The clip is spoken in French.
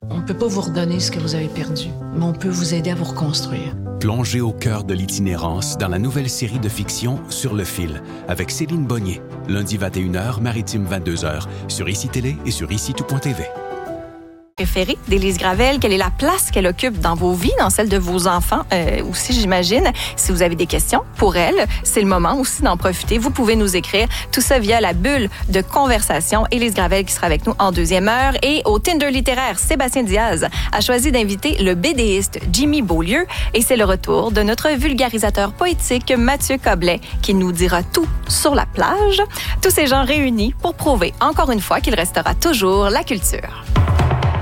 On ne peut pas vous redonner ce que vous avez perdu, mais on peut vous aider à vous reconstruire. Plongez au cœur de l'itinérance dans la nouvelle série de fiction Sur le fil, avec Céline Bonnier, lundi 21h, maritime 22h, sur ICI Télé et sur ICITout.tv. Préférée d'Élise Gravel, quelle est la place qu'elle occupe dans vos vies, dans celle de vos enfants aussi, j'imagine. Si vous avez des questions pour elle, c'est le moment aussi d'en profiter. Vous pouvez nous écrire tout ça via la bulle de conversation. Élise Gravel qui sera avec nous en deuxième heure. Et au Tinder littéraire, Sébastien Diaz a choisi d'inviter le BDiste Jimmy Beaulieu. Et c'est le retour de notre vulgarisateur poétique Mathieu Coblet qui nous dira tout sur la plage. Tous ces gens réunis pour prouver encore une fois qu'il restera toujours la culture.